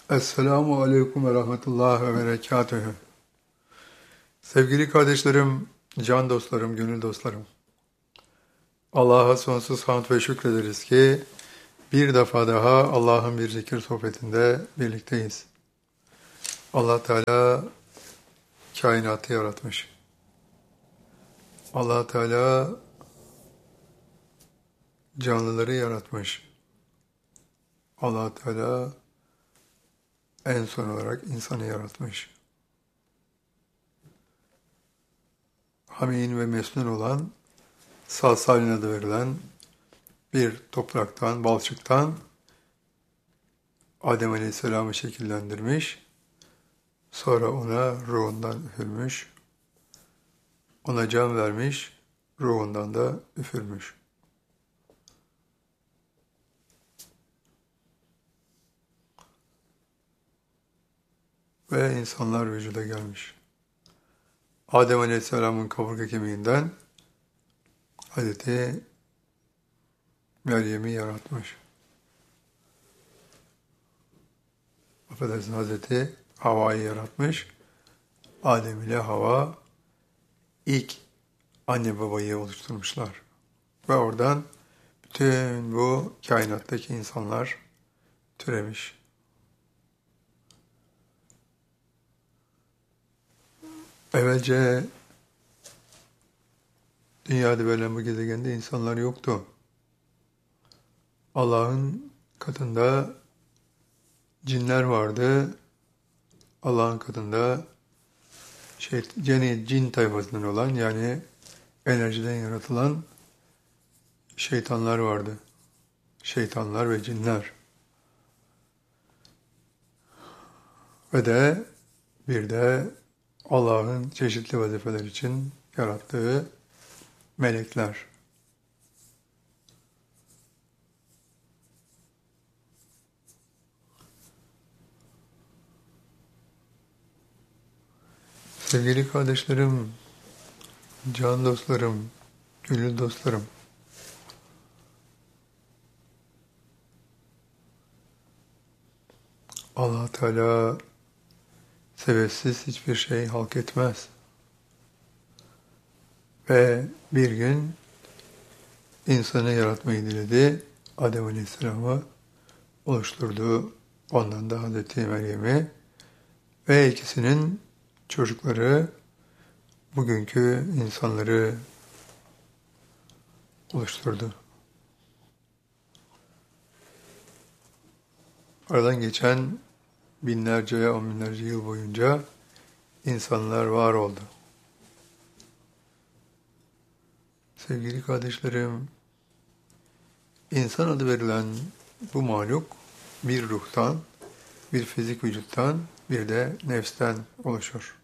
Esselamu Aleyküm ve Rahmetullah ve Berekatühü. Sevgili kardeşlerim, can dostlarım, gönül dostlarım. Allah'a sonsuz hamd ve şükrederiz ki bir defa daha Allah'ın bir zikir sohbetinde birlikteyiz. Allah Teala kainatı yaratmış. Allah Teala canlıları yaratmış. Allah Teala en son olarak insanı yaratmış. Hamin ve mesnun olan, salsalin adı verilen bir topraktan, balçıktan Adem Aleyhisselam'ı şekillendirmiş. Sonra ona ruhundan üfürmüş. Ona can vermiş, ruhundan da üfürmüş. Ve insanlar vücuda gelmiş. Adem Aleyhisselam'ın kaburga kemiğinden Hazreti Meryem'i yaratmış. Affedersin, Hazreti Havva'yı yaratmış. Adem ile Havva ilk anne babayı oluşturmuşlar. Ve oradan bütün bu kainattaki insanlar türemiş. Evvelce dünyada böyle bu gezegende insanlar yoktu. Allah'ın katında cinler vardı. Allah'ın katında cin tayfasından olan, yani enerjiden yaratılan şeytanlar vardı. Şeytanlar ve cinler. Ve de bir de Allah'ın çeşitli vazifeler için yarattığı melekler. Sevgili kardeşlerim, can dostlarım, gönül dostlarım, Allah Teala sebepsiz hiçbir şey halk etmez. Ve bir gün insanı yaratmayı diledi, Adem Aleyhisselam'ı oluşturdu, ondan da Hazreti Meryem'i ve ikisinin çocukları bugünkü insanları oluşturdu. Aradan geçen binlerce, on binlerce yıl boyunca insanlar var oldu. Sevgili kardeşlerim, insan adı verilen bu mahluk bir ruhtan, bir fizik vücuttan, bir de nefsten oluşur.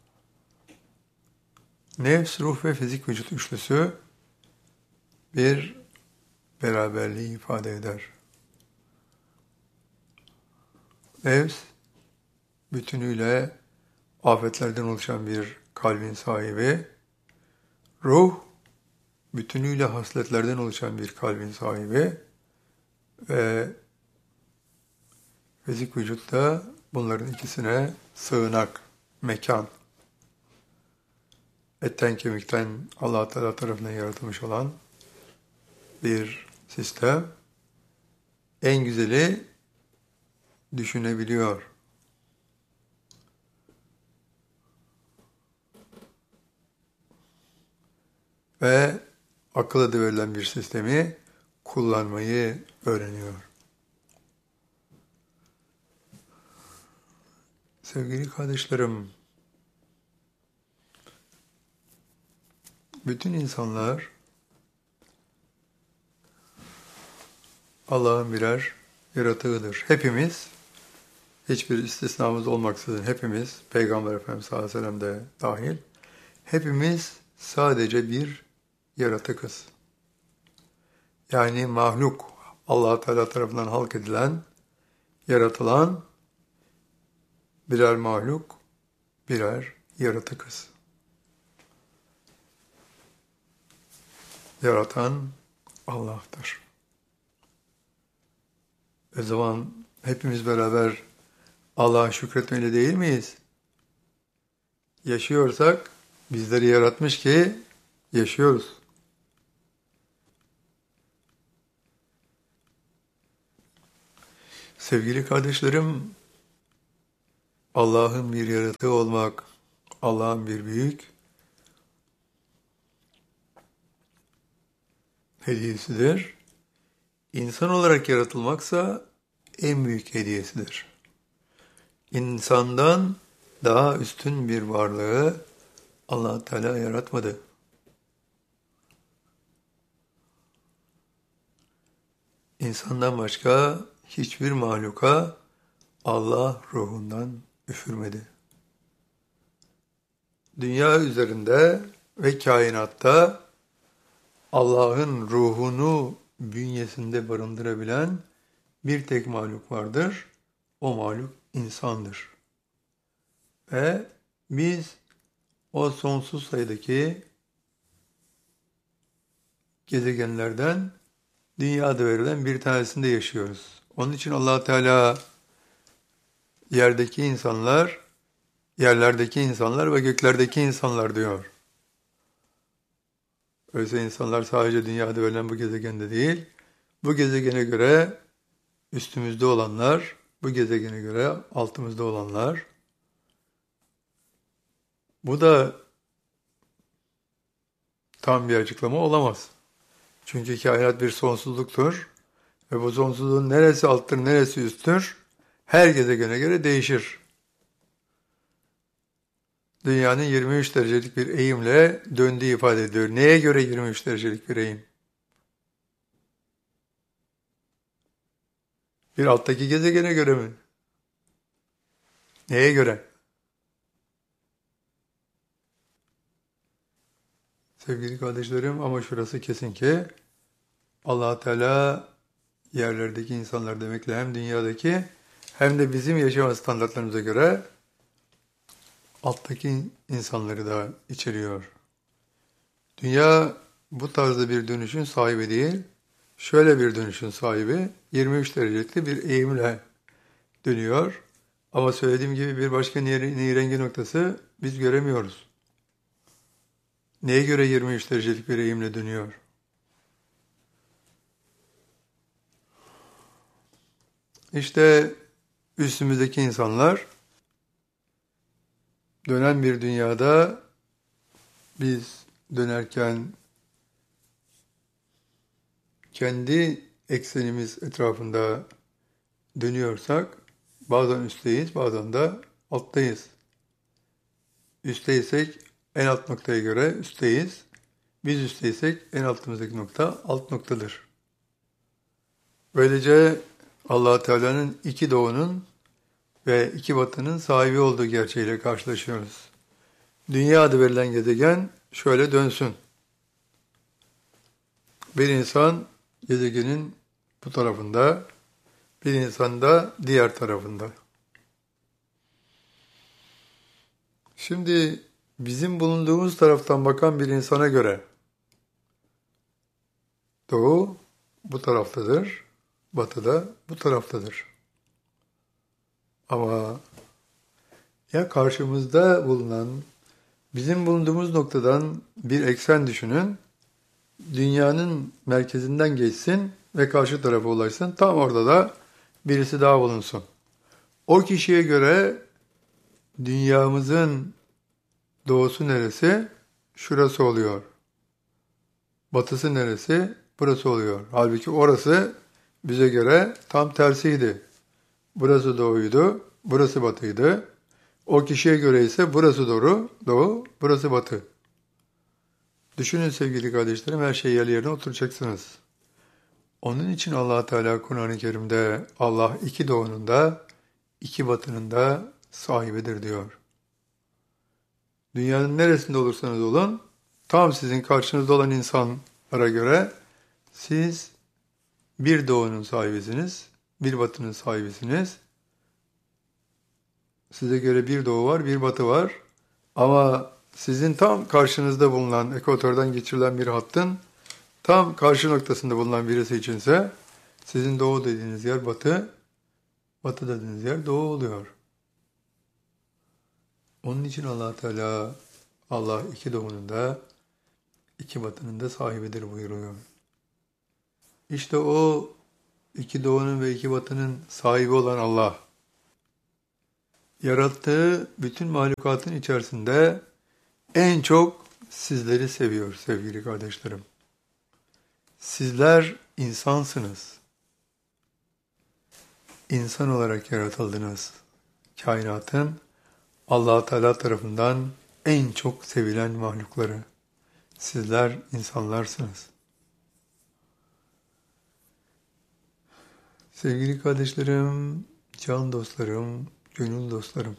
Nefs, ruh ve fizik vücut üçlüsü bir beraberliği ifade eder. Nefs, bütünüyle afetlerden oluşan bir kalbin sahibi, ruh, bütünüyle hasletlerden oluşan bir kalbin sahibi ve fizik vücut da bunların ikisine sığınak, mekan. Etten kemikten Allah Teala tarafından yaratılmış olan bir sistem. En güzeli düşünebiliyor. Ve akıl adı verilen bir sistemi kullanmayı öğreniyor. Sevgili kardeşlerim, bütün insanlar Allah'ın birer yaratığıdır. Hepimiz, hiçbir istisnamız olmaksızın hepimiz, Peygamber Efendimiz sallallahu aleyhi ve sellem de dahil, hepimiz sadece bir yaratıkız. Yani mahluk, Allah Teala tarafından halk edilen, yaratılan birer mahluk, birer yaratıkız. Yaratan Allah'tır. O zaman hepimiz beraber Allah'a şükretmeli değil miyiz? Yaşıyorsak bizleri yaratmış ki yaşıyoruz. Sevgili kardeşlerim, Allah'ın bir yaratığı olmak, Allah'ın bir büyük hediyesidir. İnsan olarak yaratılmaksa en büyük hediyesidir. İnsandan daha üstün bir varlığı Allah Teala yaratmadı. İnsandan başka hiçbir mahluka Allah ruhundan üfürmedi. Dünya üzerinde ve kainatta Allah'ın ruhunu bünyesinde barındırabilen bir tek mahluk vardır. O mahluk insandır. Ve biz o sonsuz sayıdaki gezegenlerden dünyada verilen bir tanesinde yaşıyoruz. Onun için Allah Teala yerdeki insanlar, yerlerdeki insanlar ve göklerdeki insanlar diyor. Öyleyse insanlar sadece dünyada verilen bu gezegende değil, bu gezegene göre üstümüzde olanlar, bu gezegene göre altımızda olanlar. Bu da tam bir açıklama olamaz. Çünkü kainat bir sonsuzluktur ve bu sonsuzluğun neresi alttır, neresi üsttür, her gezegene göre değişir. Dünyanın 23 derecelik bir eğimle döndüğü ifade ediyor. Neye göre 23 derecelik bir eğim? Bir alttaki gezegene göre mi? Neye göre? Sevgili kardeşlerim, ama şurası kesin ki Allah Teala yerlerdeki insanlar demekle hem dünyadaki hem de bizim yaşam standartlarımıza göre alttaki insanları da içeriyor. Dünya bu tarzda bir dönüşün sahibi değil, şöyle bir dönüşün sahibi 23 derecelikli bir eğimle dönüyor. Ama söylediğim gibi bir başka nirengi noktası biz göremiyoruz. Neye göre 23 derecelik bir eğimle dönüyor? İşte üstümüzdeki insanlar dönen bir dünyada biz dönerken kendi eksenimiz etrafında dönüyorsak bazen üstteyiz, bazen de alttayız. Üstteysek en alt noktaya göre üstteyiz. Biz üstteysek en altımızdaki nokta alt noktadır. Böylece Allah Teala'nın iki doğunun ve iki batının sahibi olduğu gerçeğiyle karşılaşıyoruz. Dünya adı verilen gezegen şöyle dönsün. Bir insan gezegenin bu tarafında, bir insan da diğer tarafında. Şimdi bizim bulunduğumuz taraftan bakan bir insana göre doğu bu taraftadır, batı da bu taraftadır. Ama ya karşımızda bulunan, bizim bulunduğumuz noktadan bir eksen düşünün, dünyanın merkezinden geçsin ve karşı tarafa ulaşsın, tam orada da birisi daha bulunsun. O kişiye göre dünyamızın doğusu neresi? Şurası oluyor. Batısı neresi? Burası oluyor. Halbuki orası bize göre tam tersiydi. Burası doğuydu, burası batıydı. O kişiye göre ise burası doğu, burası batı. Düşünün sevgili kardeşlerim, her şeyi yerli yerine oturacaksınız. Onun için Allah Teala Kur'an-ı Kerim'de Allah iki doğunun da iki batının da sahibidir diyor. Dünyanın neresinde olursanız olun, tam sizin karşınızda olan insanlara göre siz bir doğunun sahibisiniz, bir batının sahibisiniz. Size göre bir doğu var, bir batı var. Ama sizin tam karşınızda bulunan, ekvatordan geçirilen bir hattın tam karşı noktasında bulunan birisi içinse sizin doğu dediğiniz yer batı, batı dediğiniz yer doğu oluyor. Onun için Allah Teala, Allah iki doğunun da iki batının da sahibidir buyuruyor. İşte o iki doğunun ve iki batının sahibi olan Allah, yarattığı bütün mahlukatın içerisinde en çok sizleri seviyor sevgili kardeşlerim. Sizler insansınız. İnsan olarak yaratıldınız. Kainatın Allah Teala tarafından en çok sevilen mahlukları. Sizler insanlarsınız. Sevgili kardeşlerim, can dostlarım, gönül dostlarım.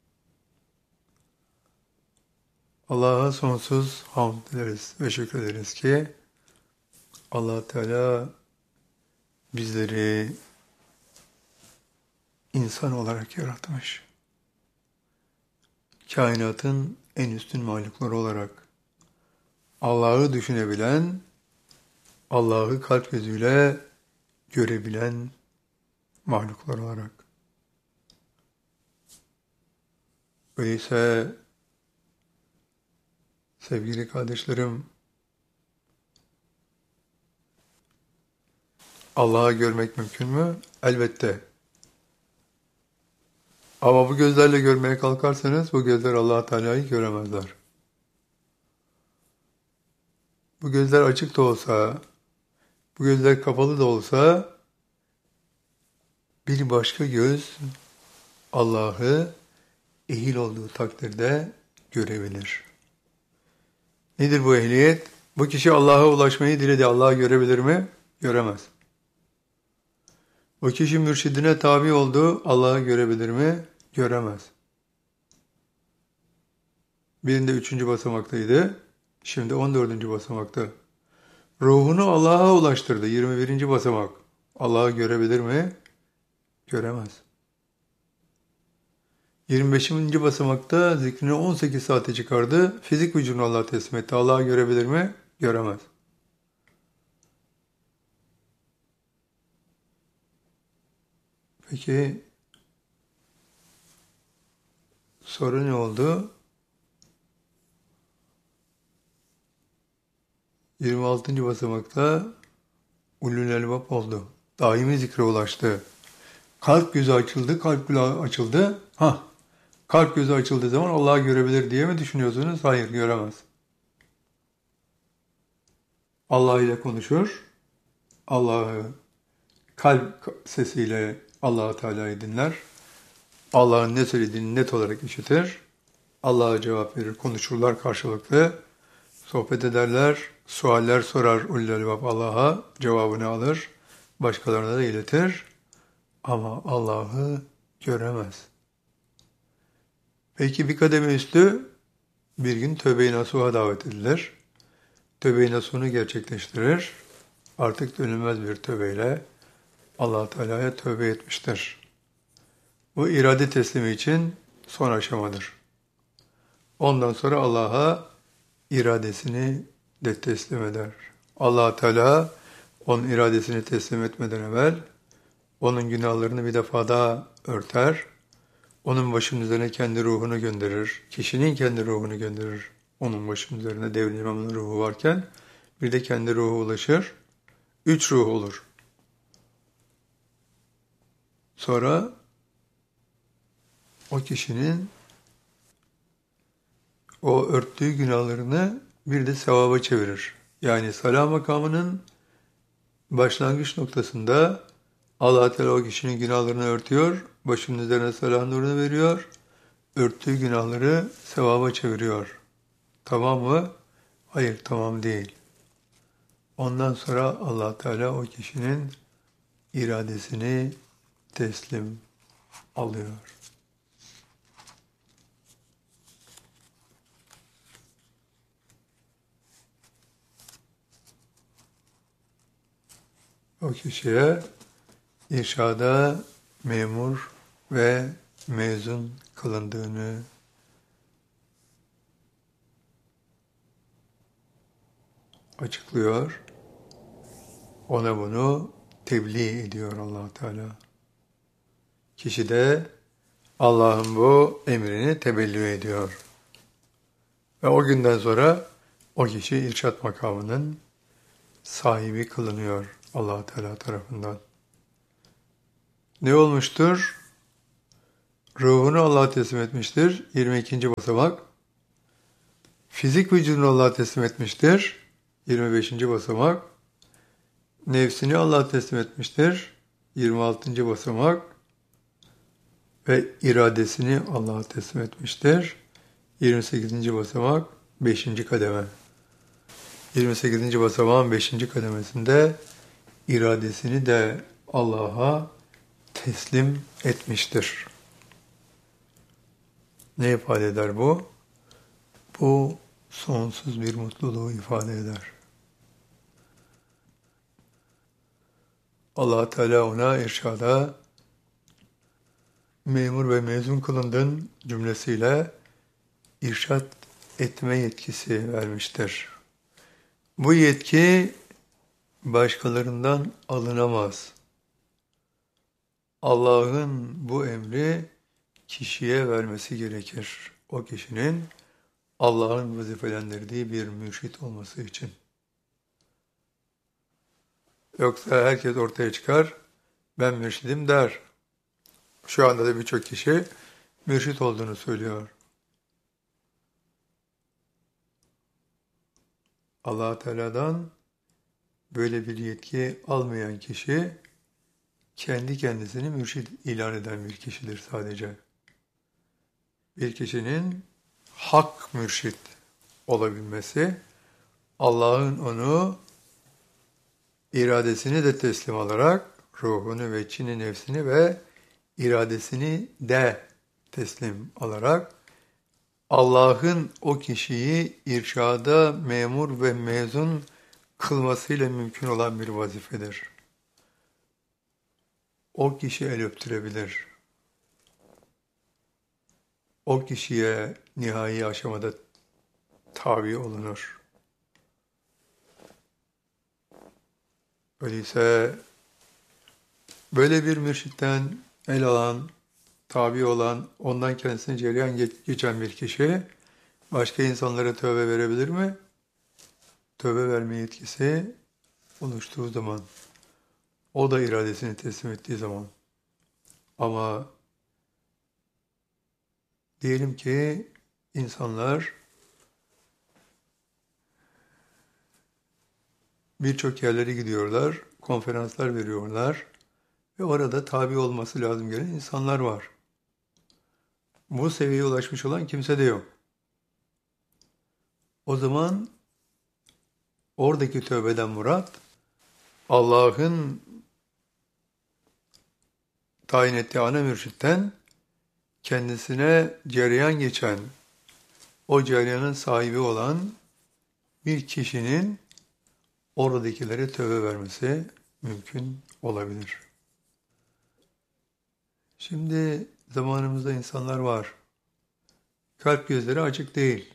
Allah'a sonsuz hamd ederiz ve şükrederiz ki Allah Teala bizleri insan olarak yaratmış. Kainatın en üstün mahlukları olarak Allah'ı düşünebilen, Allah'ı kalp gözüyle görebilen mahluklar olarak. Öyleyse sevgili kardeşlerim, Allah'ı görmek mümkün mü? Elbette. Ama bu gözlerle görmeye kalkarsanız bu gözler Allah Teala'yı göremezler. Bu gözler açık da olsa, bu gözler kapalı da olsa bir başka göz Allah'ı ehil olduğu takdirde görebilir. Nedir bu ehliyet? Bu kişi Allah'a ulaşmayı diledi. Allah'ı görebilir mi? Göremez. O kişi mürşidine tabi oldu. Allah'ı görebilir mi? Göremez. Birinde 3. basamaktaydı. Şimdi 14. basamakta. Ruhunu Allah'a ulaştırdı. 21. basamak. Allah'ı görebilir mi? Göremez. 25. basamakta zikrini 18 saate çıkardı. Fizik vücudunu Allah'a teslim etti. Allah'ı görebilir mi? Göremez. Peki soru ne oldu? 26. basamakta ulul elbab oldu. Daimi zikre ulaştı. Kalp gözü açıldı, kalp kulağı açıldı. Kalp gözü açıldığı zaman Allah'ı görebilir diye mi düşünüyorsunuz? Hayır, göremez. Allah ile konuşur. Allah'ı kalp sesiyle Allah Teala'yı dinler. Allah'ın ne söylediğini net olarak işitir. Allah'a cevap verir, konuşurlar karşılıklı. Sohbet ederler, sualler sorar ulul elbab Allah'a, cevabını alır, başkalarına da iletir. Ama Allah'ı göremez. Peki bir kademe üstü bir gün tövbe-i nasuha davet edilir. Tövbe-i nasuhunu gerçekleştirir. Artık dönülmez bir tövbeyle Allah Teala'ya tövbe etmiştir. Bu irade teslimi için son aşamadır. Ondan sonra Allah'a iradesini de teslim eder. Allah Teala onun iradesini teslim etmeden evvel onun günahlarını bir defa daha örter. Onun başının üzerine kendi ruhunu gönderir. Kişinin kendi ruhunu gönderir. Onun başının üzerine Devlet İmamı'nın ruhu varken bir de kendi ruhu ulaşır. 3 ruh olur. Sonra o kişinin o örttüğü günahlarını bir de sevaba çevirir. Yani salah makamının başlangıç noktasında Allah Teala o kişinin günahlarını örtüyor, başının üzerine salah nurunu veriyor, örttüğü günahları sevaba çeviriyor. Tamam mı? Hayır, tamam değil. Ondan sonra Allah Teala o kişinin iradesini teslim alıyor. O kişiye irşada memur ve mezun kılındığını açıklıyor. Ona bunu tebliğ ediyor Allah Teala. Kişi de Allah'ın bu emrini tebliğ ediyor. Ve o günden sonra o kişi irşad makamının sahibi kılınıyor Allah Teala tarafından. Ne olmuştur? Ruhunu Allah'a teslim etmiştir. 22. basamak. Fizik vücudunu Allah'a teslim etmiştir. 25. basamak. Nefsini Allah'a teslim etmiştir. 26. basamak. Ve iradesini Allah'a teslim etmiştir. 28. basamak 5. kademe. 28. basamağın 5. kademesinde iradesini de Allah'a teslim etmiştir. Ne ifade eder bu? Bu sonsuz bir mutluluğu ifade eder. Allah Teala ona irşada memur ve mezun kılındın cümlesiyle irşad etme yetkisi vermiştir. Bu yetki başkalarından alınamaz. Allah'ın bu emri kişiye vermesi gerekir. O kişinin Allah'ın vazifelendirdiği bir mürşit olması için. Yoksa herkes ortaya çıkar, ben mürşidim der. Şu anda da birçok kişi mürşit olduğunu söylüyor. Allah Teala'dan böyle bir yetki almayan kişi kendi kendisini mürşit ilan eden bir kişidir sadece. Bir kişinin hak mürşit olabilmesi, Allah'ın onu iradesini de teslim alarak ruhunu ve içini, nefsini ve iradesini de teslim alarak Allah'ın o kişiyi irşada memur ve mezun kılmasıyla mümkün olan bir vazifedir. O kişi el öptürebilir. O kişiye nihai aşamada tabi olunur. Öyleyse böyle bir mürşitten el alan, tabi olan, ondan kendisine cereyan geçen bir kişi başka insanlara tövbe verebilir mi? Tövbe verme yetkisi oluştuğu zaman, o da iradesini teslim ettiği zaman. Ama diyelim ki insanlar birçok yerlere gidiyorlar, konferanslar veriyorlar ve orada tabi olması lazım gelen insanlar var. Bu seviyeye ulaşmış olan kimse de yok. O zaman oradaki tövbeden murat, Allah'ın tayin ettiği ana mürşitten kendisine cereyan geçen, o cereyanın sahibi olan bir kişinin oradakilere tövbe vermesi mümkün olabilir. Şimdi zamanımızda insanlar var. Kalp gözleri açık değil.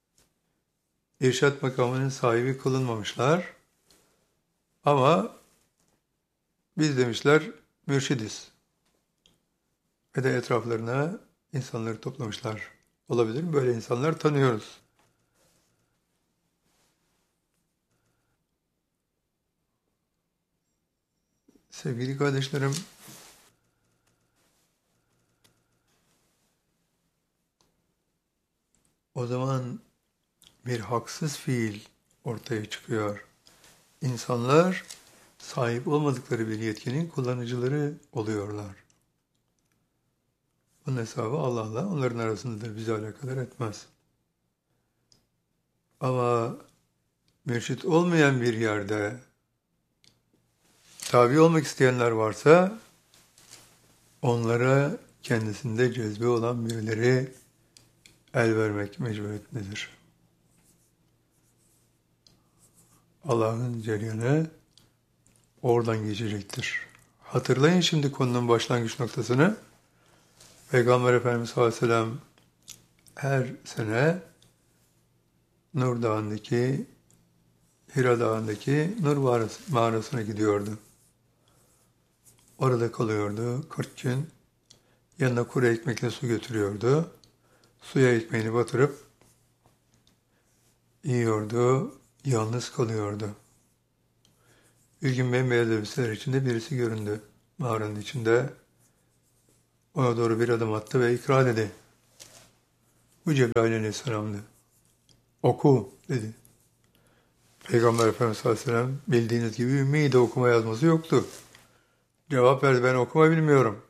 İrşad makamının sahibi kılınmamışlar. Ama biz demişler mürşidiz. Ve de etraflarına insanları toplamışlar. Olabilir mi? Böyle insanlar tanıyoruz. Sevgili kardeşlerim, o zaman bir haksız fiil ortaya çıkıyor. İnsanlar sahip olmadıkları bir yetkinin kullanıcıları oluyorlar. Bunun hesabı Allah'la onların arasındadır, bizi alakadar etmez. Ama mürşit olmayan bir yerde tabi olmak isteyenler varsa onlara kendisinde cezbe olan birileri el vermek mecburiyetindedir. Allah'ın cereyanı oradan geçecektir. Hatırlayın şimdi konunun başlangıç noktasını. Peygamber Efendimiz sallallahu aleyhi ve sellem her sene Nur Dağı'ndaki, Hira Dağı'ndaki Nur mağarasına gidiyordu. Orada kalıyordu 40 gün. Yanına kuru ekmekle su götürüyordu. Suya ekmeğini batırıp yiyordu, yalnız kalıyordu. Bir gün bembeyaz elbiseler içinde birisi göründü. Mağaranın içinde ona doğru bir adım attı ve ikra dedi. Bu Cebrail Aleyhisselam'dı. Oku dedi. Peygamber Efendimiz sallallahu aleyhi ve sellem bildiğiniz gibi ümmiydi, okuma yazması yoktu. Cevap verdi, ben okuma bilmiyorum.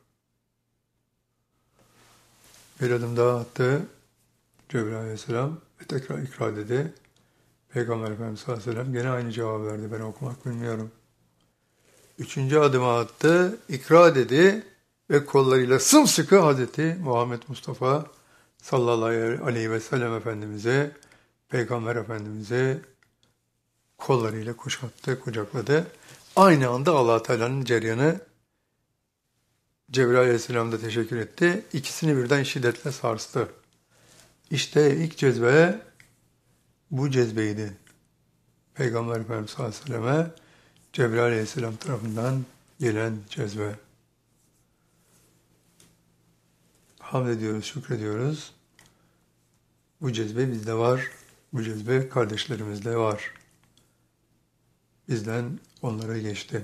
Bir adım daha attı Cebrail Aleyhisselam ve tekrar ikra dedi. Peygamber Efendimiz sallallahu aleyhi ve sellem gene aynı cevabı verdi, ben okumak bilmiyorum. Üçüncü adımı attı, ikra dedi ve kollarıyla sımsıkı Hazreti Muhammed Mustafa sallallahu aleyhi ve sellem Efendimiz'e, Peygamber Efendimiz'e kollarıyla kuşattı, kucakladı. Aynı anda Allah Teala'nın ceryanı Cebrail Aleyhisselam da teşekkür etti. İkisini birden şiddetle sarstı. İşte ilk cezbe bu cezbeydi. Peygamber Efendimiz sallallahu aleyhi ve selleme Cebrail Aleyhisselam tarafından gelen cezbe. Hamd ediyoruz, şükrediyoruz. Bu cezbe bizde var. Bu cezbe kardeşlerimizde var. Bizden onlara geçti.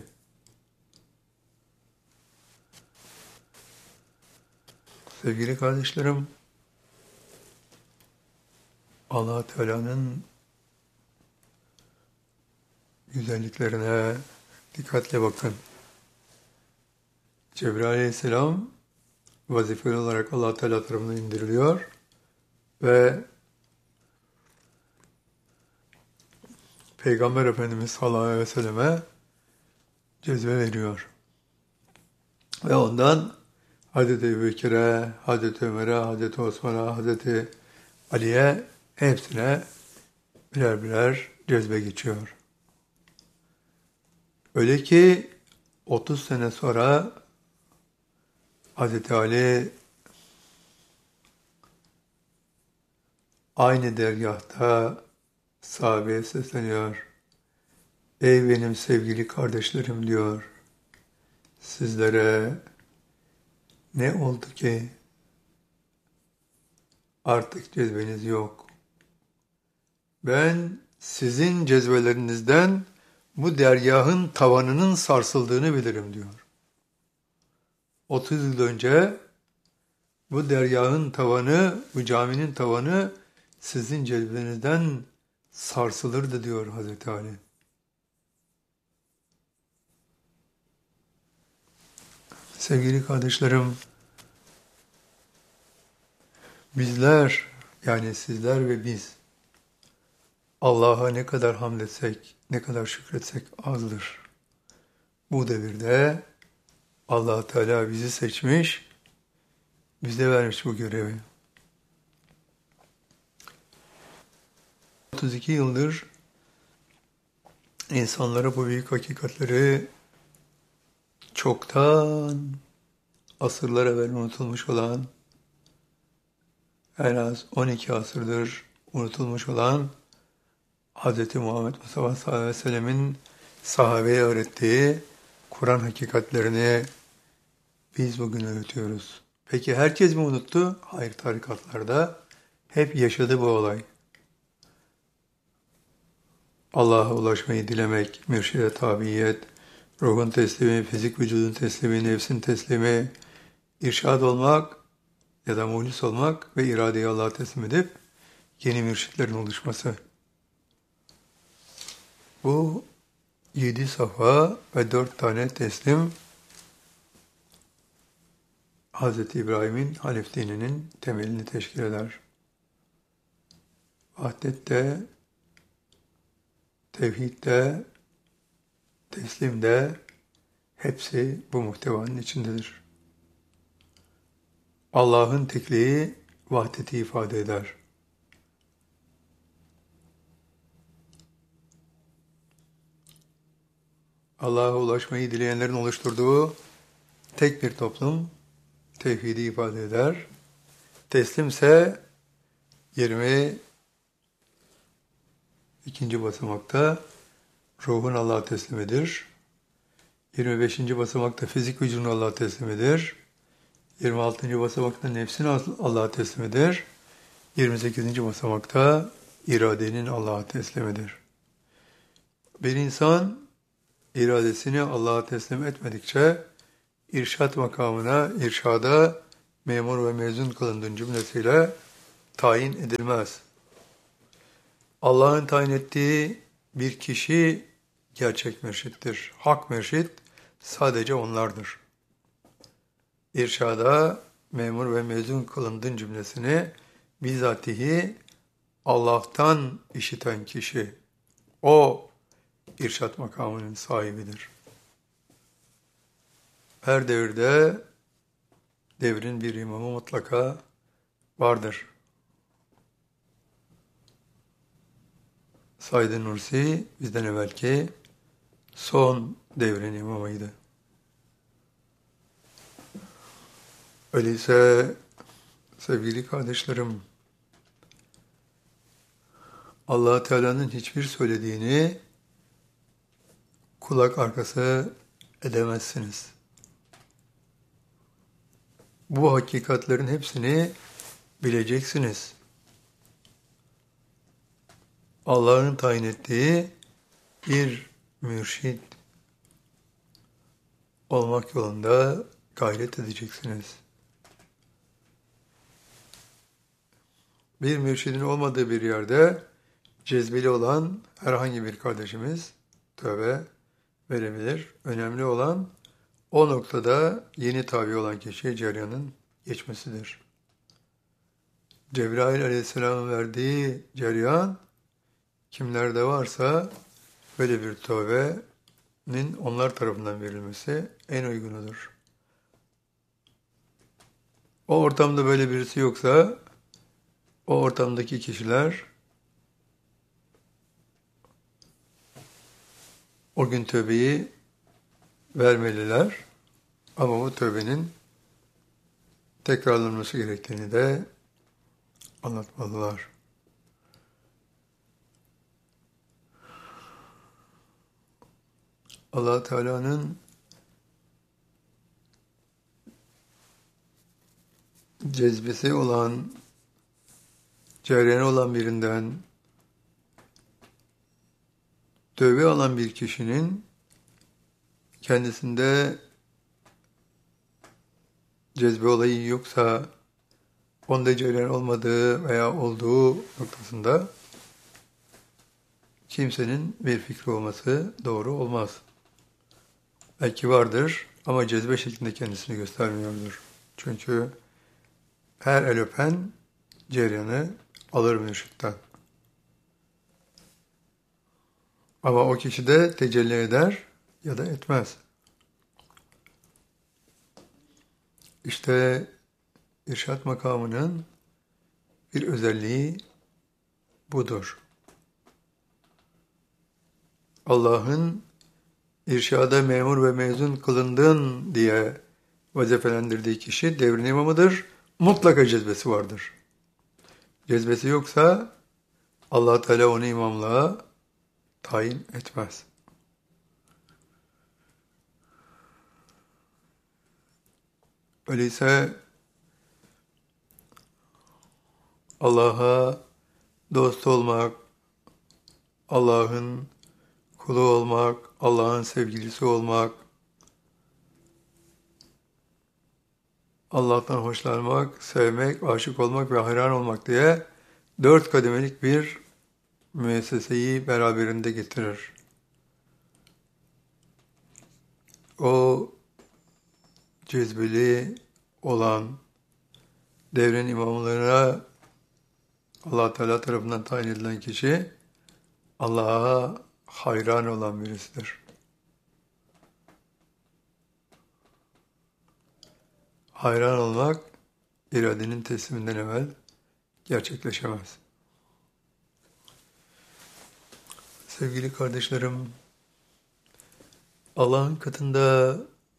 Sevgili kardeşlerim, Allah Teala'nın güzelliklerine dikkatle bakın. Cebrail Aleyhisselam vazifeli olarak Allah Teala tarafından indiriliyor ve Peygamber Efendimiz sallallahu aleyhi ve selleme cezbe veriyor. Ve ondan Hazreti Ebubekir'e, Hazreti Ömer'e, Hazreti Osman'a, Hazreti Ali'ye hepsine birer birer cezbe geçiyor. Öyle ki 30 sene sonra Hazreti Ali aynı dergâhta sahabeye sesleniyor. Ey benim sevgili kardeşlerim diyor. Sizlere ne oldu ki artık cezbeniz yok. Ben sizin cezbelerinizden bu dergâhın tavanının sarsıldığını bilirim diyor. 30 yıl önce bu dergâhın tavanı, bu caminin tavanı sizin cezbenizden sarsılırdı diyor Hazreti Ali. Sevgili kardeşlerim, bizler, yani sizler ve biz, Allah'a ne kadar hamd etsek, ne kadar şükretsek azdır. Bu devirde Allah Teala bizi seçmiş, bize vermiş bu görevi. 32 yıldır insanlara bu büyük hakikatleri çoktan asırlar evvel unutulmuş olan, en az 12 asırdır unutulmuş olan Hz. Muhammed Mustafa sallallahu aleyhi ve sellemin sahabeye öğrettiği Kur'an hakikatlerini biz bugün öğretiyoruz. Peki herkes mi unuttu? Hayır, tarikatlarda hep yaşadı bu olay. Allah'a ulaşmayı dilemek, mürşide tabiyet, ruhun teslimi, fizik vücudun teslimi, nefsin teslimi, irşad olmak ya da muhlis olmak ve iradeyi Allah'a teslim edip yeni mürşitlerin oluşması. Bu 7 safa ve 4 tane teslim Hz. İbrahim'in Hanif dininin temelini teşkil eder. Vahdette, tevhidde, teslimde hepsi bu muhtevanın içindedir. Allah'ın tekliği vahdeti ifade eder. Allah'a ulaşmayı dileyenlerin oluşturduğu tek bir toplum tevhidi ifade eder. Teslimse 22. basamakta ruhun Allah'a teslimidir. 25. basamakta fizik vücudun Allah'a teslimidir. 26. basamakta nefsin Allah'a teslimidir. 28. basamakta iradenin Allah'a teslimidir. Bir insan iradesini Allah'a teslim etmedikçe irşat makamına, irşada memur ve mezun kılındığın cümlesiyle tayin edilmez. Allah'ın tayin ettiği bir kişi gerçek mürşittir. Hak mürşit sadece onlardır. İrşada memur ve mezun kılındığın cümlesini bizatihi Allah'tan işiten kişi, o irşat makamının sahibidir. Her devirde devrin bir imamı mutlaka vardır. Said Nursi bizden evvelki son devrin imamıydı. Öyleyse sevgili kardeşlerim, Allah Teala'nın hiçbir söylediğini kulak arkası edemezsiniz. Bu hakikatlerin hepsini bileceksiniz. Allah'ın tayin ettiği bir mürşid olmak yolunda gayret edeceksiniz. Bir mürşidin olmadığı bir yerde cezbeli olan herhangi bir kardeşimiz tövbe verebilir. Önemli olan o noktada yeni tabi olan kişiye cereyanın geçmesidir. Cebrail Aleyhisselam'ın verdiği cereyan kimlerde varsa böyle bir tövbenin onlar tarafından verilmesi en uygunudur. O ortamda böyle birisi yoksa o ortamdaki kişiler o gün tövbeyi vermeliler ama bu tövbenin tekrarlanması gerektiğini de anlatmalılar. Allah Teala'nın cezbesi olan, cereyanı olan birinden tövbe alan bir kişinin kendisinde cezbe olayı yoksa, onda cereyan olmadığı veya olduğu noktasında kimsenin bir fikri olması doğru olmaz. Belki vardır ama cezbe şeklinde kendisini göstermiyordur. Çünkü her el öpen cereyanı alır mürşitten. Ama o kişi de tecelli eder ya da etmez. İşte irşat makamının bir özelliği budur. Allah'ın irşada memur ve mezun kılındın diye vazifelendirdiği kişi devrin imamıdır. Mutlaka cezbesi vardır. Cezbesi yoksa Allah Teala onu imamlığa tayin etmez. Öyleyse Allah'a dost olmak, Allah'ın kulu olmak, Allah'ın sevgilisi olmak, Allah'tan hoşlanmak, sevmek, aşık olmak ve hayran olmak diye 4 kademelik bir müesseseyi beraberinde getirir. O cezbeli olan devrin imamlarına Allah Teala tarafından tayin edilen kişi Allah'a hayran olan birisidir. Hayran olmak iradenin tesliminden evvel gerçekleşemez. Sevgili kardeşlerim, Allah'ın katında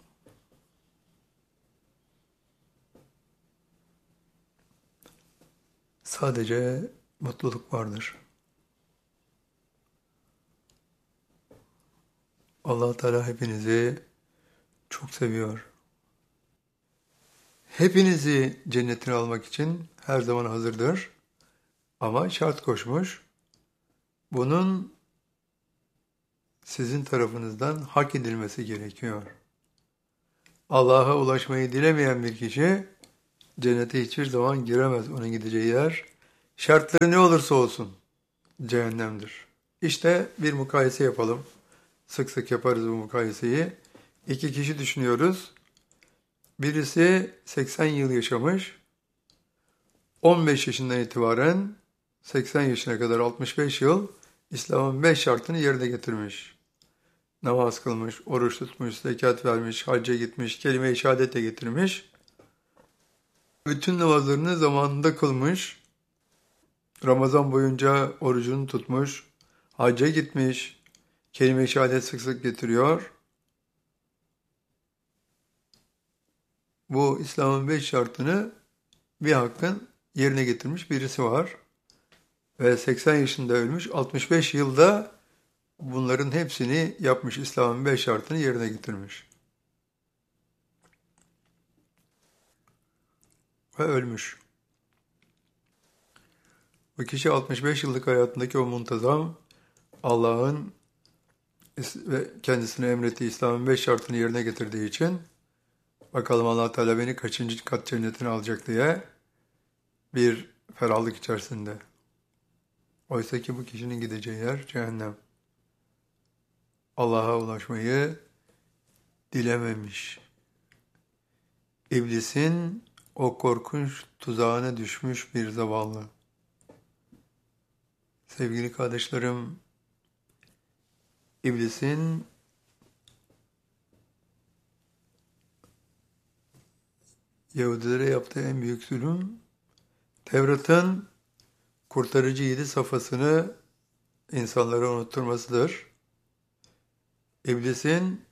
sadece mutluluk vardır. Allah Teala hepinizi çok seviyor. hepinizi cennetine almak için her zaman hazırdır. Ama şart koşmuş. Bunun sizin tarafınızdan hak edilmesi gerekiyor. Allah'a ulaşmayı dilemeyen bir kişi cennete hiçbir zaman giremez. Onun gideceği yer şartları ne olursa olsun cehennemdir. İşte bir mukayese yapalım. Sık sık yaparız bu mukayeseyi. İki kişi düşünüyoruz. Birisi 80 yıl yaşamış. 15 yaşından itibaren 80 yaşına kadar 65 yıl İslam'ın 5 şartını yerine getirmiş. Namaz kılmış, oruç tutmuş, zekat vermiş, hacca gitmiş, kelime-i şehadet de getirmiş. Bütün namazlarını zamanında kılmış. Ramazan boyunca orucunu tutmuş, hacca gitmiş, kelime-i şehadet sık sık getiriyor. Bu İslam'ın 5 şartını bir hakkın yerine getirmiş birisi var. Ve 80 yaşında ölmüş, 65 yılda bunların hepsini yapmış, İslam'ın 5 şartını yerine getirmiş. Ve ölmüş. Bu kişi 65 yıllık hayatındaki o muntazam Allah'ın ve kendisine emrettiği İslam'ın 5 şartını yerine getirdiği için bakalım Allah Teala beni kaçıncı kat cennetine alacak diye bir ferahlık içerisinde. Oysa ki bu kişinin gideceği yer cehennem. Allah'a ulaşmayı dilememiş. İblisin o korkunç tuzağına düşmüş bir zavallı. Sevgili kardeşlerim, İblisin Yahudilere yaptığı en büyük zulüm, Tevrat'ın kurtarıcı 7 safhasını insanlara unutturmasıdır. İblisin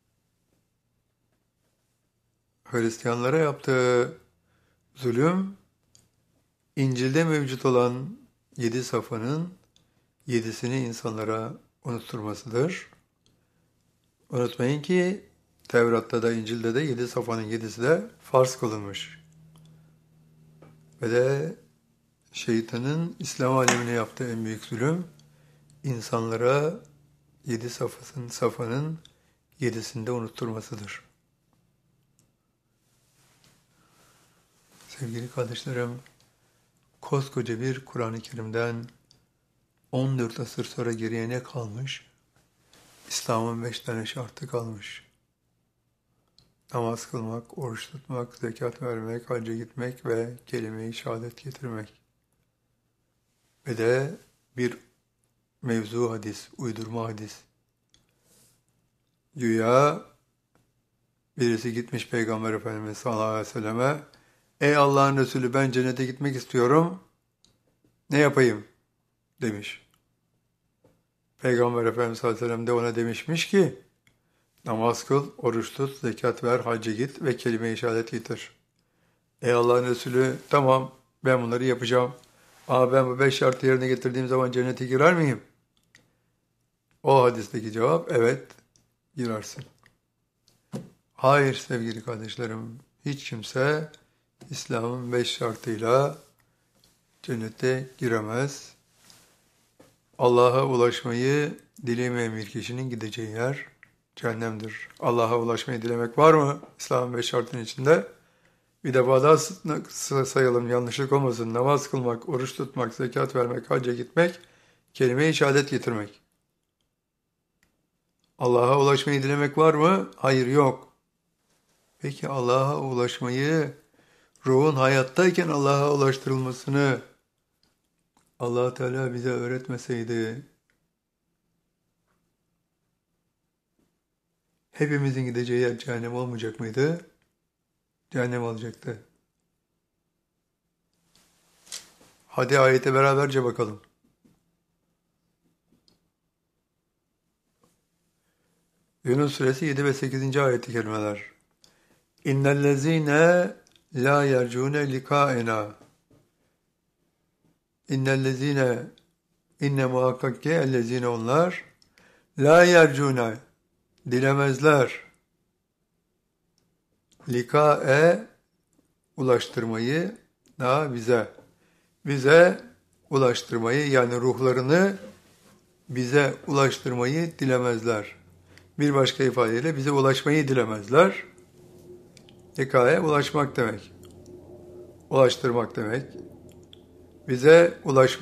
Hristiyanlara yaptığı zulüm, İncil'de mevcut olan 7 safhanın 7'sini insanlara unutturmasıdır. Unutmayın ki Tevrat'ta da İncil'de de 7 safhanın 7'si de farz kılınmış. Ve de şeytanın İslam alemine yaptığı en büyük zulüm, insanlara 7 safhanın 7'sini de unutturmasıdır. Sevgili kardeşlerim, koskoca bir Kur'an-ı Kerim'den 14 asır sonra geriye ne kalmış? İslam'ın 5 tane şartı kalmış. Namaz kılmak, oruç tutmak, zekat vermek, hacca gitmek ve kelime-i şehadet getirmek. Ve de bir mevzu hadis, uydurma hadis. Güya birisi gitmiş Peygamber Efendimiz sallallahu aleyhi ve selleme, "Ey Allah'ın Resulü, ben cennete gitmek istiyorum, ne yapayım?" demiş. Peygamber Efendimiz sallallahu aleyhi ve sellem de ona demişmiş ki, namaz kıl, oruç tut, zekat ver, hacca git ve kelime-i şehadet getir. Ey Allah'ın Resulü, tamam ben bunları yapacağım. Ama ben bu 5 şartı yerine getirdiğim zaman cennete girer miyim? O hadisteki cevap, evet, girersin. Hayır sevgili kardeşlerim, hiç kimse İslam'ın 5 şartıyla cennete giremez. Allah'a ulaşmayı dilemeyen bir kişinin gideceği yer cehennemdir. Allah'a ulaşmayı dilemek var mı İslam'ın 5 şartının içinde? Bir defa daha sayalım, yanlışlık olmasın. Namaz kılmak, oruç tutmak, zekat vermek, hacca gitmek, kelime-i şehadet getirmek. Allah'a ulaşmayı dilemek var mı? Hayır, yok. Peki Allah'a ulaşmayı, ruhun hayattayken Allah'a ulaştırılmasını Allah Teala bize öğretmeseydi, hepimizin gideceği yer cehennem olmayacak mıydı? Cehennem olacaktı. Hadi ayete beraberce bakalım. Yunus Suresi 7 ve 8. ayet-i kerimeler. İnnellezîne lâ yercûne likâena. İnnellezîne, inne muhakkak ki ellezîne onlar, lâ yercûne, dilemezler. Likâe, ulaştırmayı bize ulaştırmayı, yani ruhlarını bize ulaştırmayı dilemezler. Bir başka ifadeyle bize ulaşmayı dilemezler. Hikaye ulaşmak demek. Ulaştırmak demek. Bize ulaşmayı